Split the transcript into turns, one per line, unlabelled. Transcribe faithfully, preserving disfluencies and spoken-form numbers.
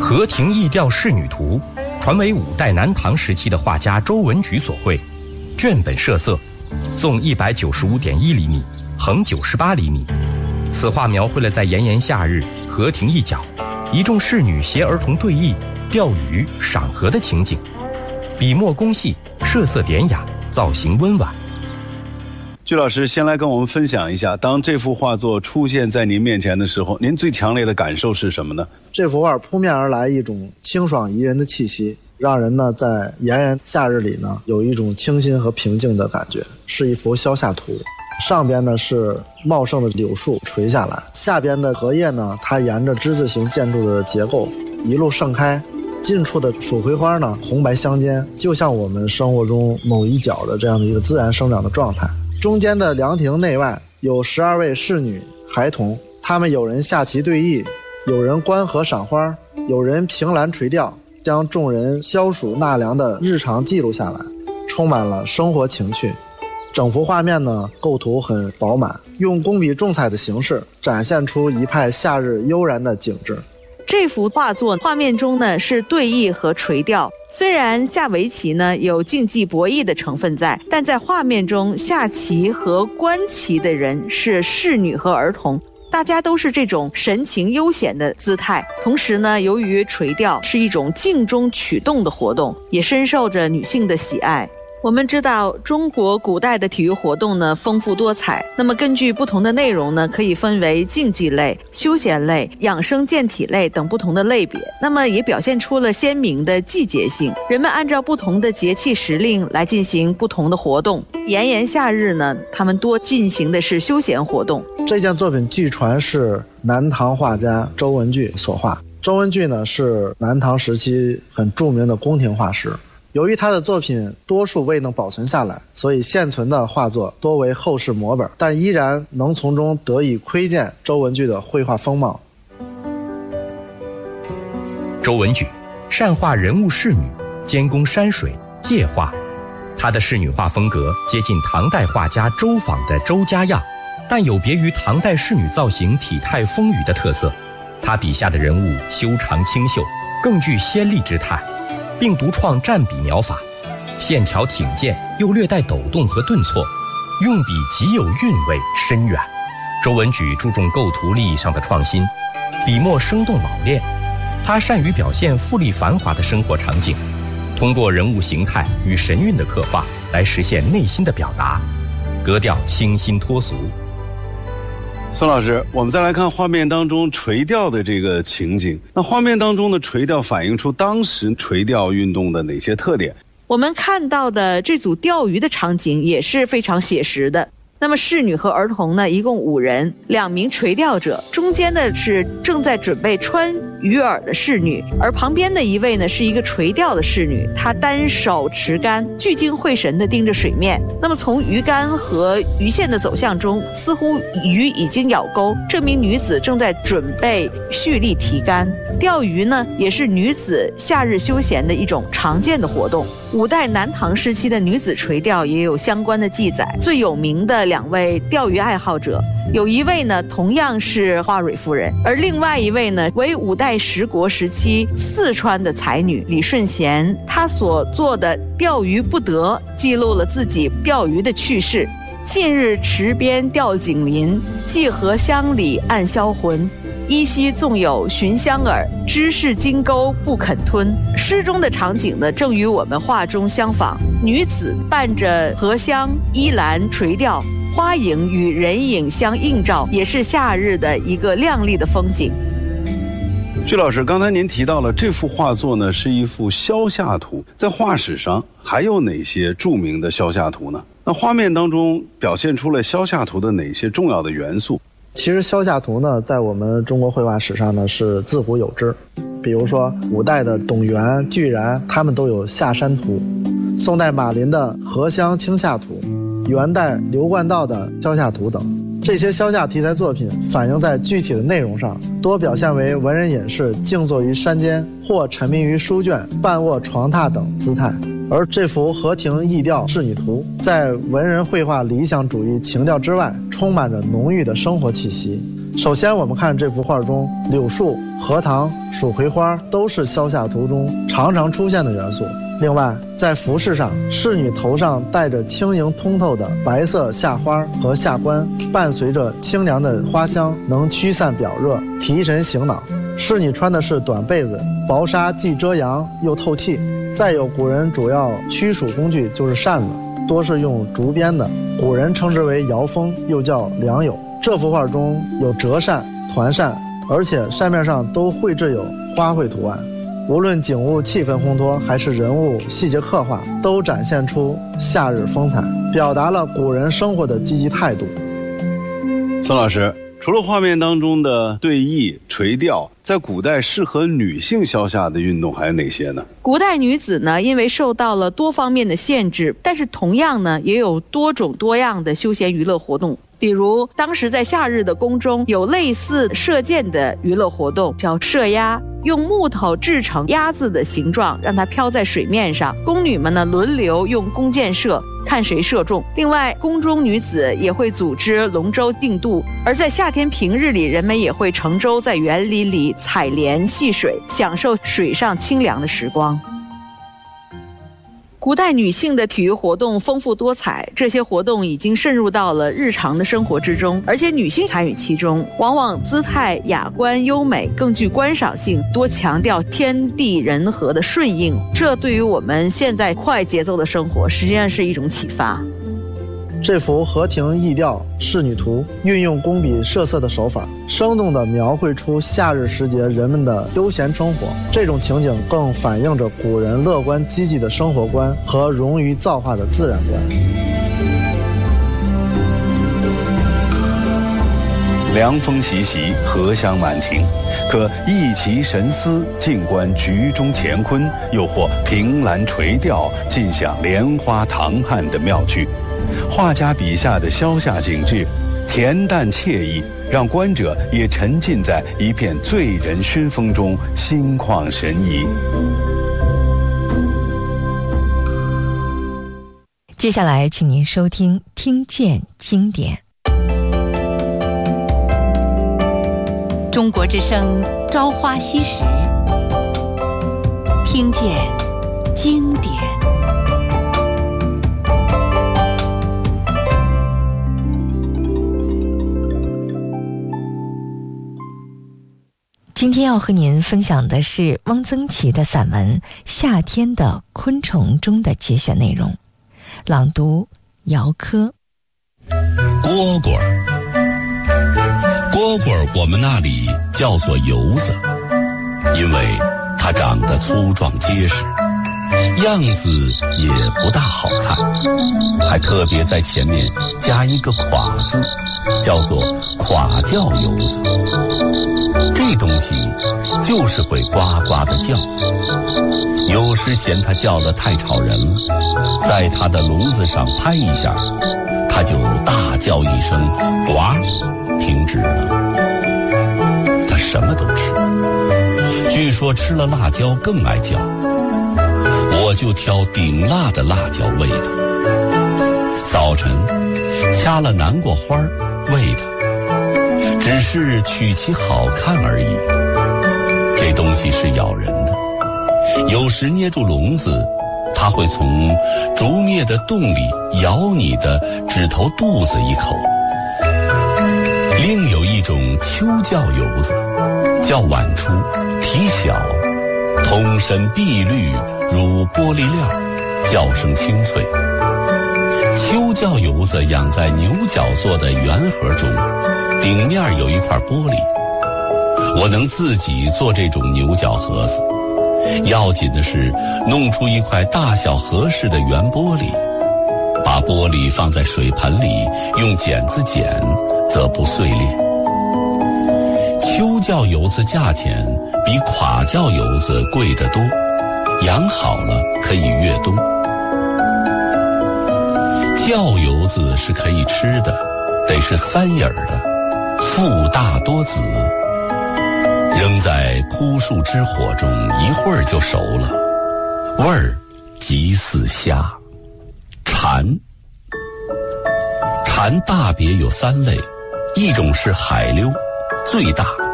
河亭逸调仕女图传为五代南唐时期的画家周文举所绘，卷本设色，纵一百九十五点一厘米，横九十八厘米。此画描绘了在炎炎夏日，河亭一角，一众仕女携儿童对弈、钓鱼、赏荷的情景，笔墨工细，设色典雅，造型温婉。
鞠老师先来跟我们分享一下，当这幅画作出现在您面前的时候，您最强烈的感受是什么呢？
这幅画扑面而来一种清爽宜人的气息，让人呢在炎炎夏日里呢有一种清新和平静的感觉，是一幅消夏图。上边呢是茂盛的柳树垂下来，下边的荷叶呢它沿着之字形建筑的结构一路盛开，近处的蜀葵花呢红白相间，就像我们生活中某一角的这样的一个自然生长的状态。中间的凉亭内外有十二位仕女孩童，他们有人下棋对弈，有人观荷赏花，有人凭栏垂钓，将众人消暑纳凉的日常记录下来，充满了生活情趣。整幅画面呢构图很饱满，用工笔重彩的形式展现出一派夏日悠然的景致。
这幅画作画面中呢是对弈和垂钓，虽然下围棋呢有竞技博弈的成分在，但在画面中下棋和观棋的人是仕女和儿童，大家都是这种神情悠闲的姿态。同时呢，由于垂钓是一种静中取动的活动，也深受着女性的喜爱。我们知道中国古代的体育活动呢丰富多彩，那么根据不同的内容呢可以分为竞技类、休闲类、养生健体类等不同的类别，那么也表现出了鲜明的季节性，人们按照不同的节气时令来进行不同的活动。炎炎夏日呢，他们多进行的是休闲活动。
这件作品据传是南唐画家周文具所画。周文具呢是南唐时期很著名的宫廷画师，由于他的作品多数未能保存下来，所以现存的画作多为后世摹本，但依然能从中得以窥见周文具的绘画风貌。
周文举善画人物仕女，兼工山水界画，他的仕女画风格接近唐代画家周昉的周家样，但有别于唐代仕女造型体态丰腴的特色。他笔下的人物修长清秀，更具仙丽之态，并独创蘸笔描法，线条挺健又略带抖动和顿挫，用笔极有韵味深远。周文举注重构图立意上的创新，笔墨生动老练。他善于表现富丽繁华的生活场景，通过人物形态与神韵的刻画来实现内心的表达，格调清新脱俗。
孙老师，我们再来看画面当中垂钓的这个情景。那画面当中的垂钓反映出当时垂钓运动的哪些特点？
我们看到的这组钓鱼的场景也是非常写实的。那么仕女和儿童呢，一共五人，两名垂钓者，中间的是正在准备穿鱼饵的仕女，而旁边的一位呢是一个垂钓的仕女，她单手持竿，聚精会神地盯着水面。那么从鱼竿和鱼线的走向中，似乎鱼已经咬钩，这名女子正在准备蓄力提竿。钓鱼呢也是女子夏日休闲的一种常见的活动。五代南唐时期的女子垂钓也有相关的记载，最有名的两位钓鱼爱好者，有一位呢同样是花蕊夫人，而另外一位呢为五代十国时期四川的才女李顺贤。她所做的钓鱼不得记录了自己钓鱼的趣事。近日池边钓景林，寄荷乡里暗销魂，依稀纵有寻香饵，知是金钩不肯吞。诗中的场景呢正与我们画中相仿，女子伴着荷香依栏垂钓，花影与人影相映照，也是夏日的一个亮丽的风景。
鞠老师，刚才您提到了这幅画作呢是一幅消夏图，在画史上还有哪些著名的消夏图呢？那画面当中表现出了消夏图的哪些重要的元素？
其实消夏图呢在我们中国绘画史上呢是自古有之，比如说五代的董源、巨然，他们都有夏山图，宋代马林的荷香清夏图，元代刘冠道的消夏图等。这些消夏题材作品反映在具体的内容上，多表现为文人隐士静坐于山间，或沉迷于书卷、半卧床榻等姿态。而这幅河亭逸钓仕女图在文人绘画理想主义情调之外，充满着浓郁的生活气息， 首先我们看这幅画中，柳树、荷塘、蜀葵花都是萧夏图中常常出现的元素。另外，在服饰上，侍女头上戴着轻盈通透的白色夏花和夏冠，伴随着清凉的花香，能驱散表热，提神醒脑。侍女穿的是短被子，薄纱既遮阳又透气。再有，古人主要驱暑工具就是扇子，多是用竹编的，古人称之为摇风，又叫良友。这幅画中有折扇、团扇，而且扇面上都绘制有花卉图案。无论景物气氛烘托，还是人物细节刻画，都展现出夏日风采，表达了古人生活的积极态度。
孙老师，除了画面当中的对弈、垂钓，在古代适合女性消夏的运动还有哪些呢？
古代女子呢，因为受到了多方面的限制，但是同样呢，也有多种多样的休闲娱乐活动。比如当时在夏日的宫中有类似射箭的娱乐活动，叫射鸭，用木头制成鸭子的形状，让它飘在水面上，宫女们呢轮流用弓箭射，看谁射中。另外，宫中女子也会组织龙舟竞渡，而在夏天平日里，人们也会乘舟在园林里采莲戏水，享受水上清凉的时光。古代女性的体育活动丰富多彩，这些活动已经渗入到了日常的生活之中，而且女性参与其中，往往姿态雅观优美，更具观赏性，多强调天地人和的顺应。这对于我们现在快节奏的生活，实际上是一种启发。
这幅荷亭逸调仕女图运用工笔设色的手法，生动地描绘出夏日时节人们的悠闲生活。这种情景更反映着古人乐观积极的生活观和融于造化的自然观。
凉风习习，荷香满庭，可逸其神思，静观局中乾坤，又或凭栏垂钓，尽享莲花唐汉的妙趣。画家笔下的萧夏景致，恬淡惬意，让观者也沉浸在一片醉人熏风中，心旷神怡。
接下来，请您收听《听见经典》。中国之声《朝花夕拾》，听见经典。今天要和您分享的是汪曾祺的散文《夏天的昆虫》中的节选内容，朗读姚科。
蝈蝈，蝈蝈我们那里叫做油子，因为它长得粗壮结实，样子也不大好看，还特别在前面加一个垮字，叫做垮叫油子。这东西就是会呱呱的叫，有时嫌它叫得太吵人了，在它的笼子上拍一下，它就大叫一声呱，停止了。它什么都吃，据说吃了辣椒更爱叫，我就挑顶辣的辣椒喂它。早晨掐了南瓜花喂它，只是取其好看而已。这东西是咬人的，有时捏住笼子，它会从竹篾的洞里咬你的指头肚子一口。另有一种秋叫游子，叫晚出，体小，通身碧绿如玻璃料，叫声清脆。秋叫游子养在牛角做的圆盒中，顶面有一块玻璃，我能自己做这种牛角盒子。要紧的是弄出一块大小合适的圆玻璃，把玻璃放在水盆里，用剪子剪，则不碎裂。秋叫油子价钱比垮叫油子贵得多，养好了可以越冬。叫油子是可以吃的，得是三眼的，腹大多子，扔在枯树之火中，一会儿就熟了，味儿极似虾。蝉，蝉大别有三类，一种是海溜， 最大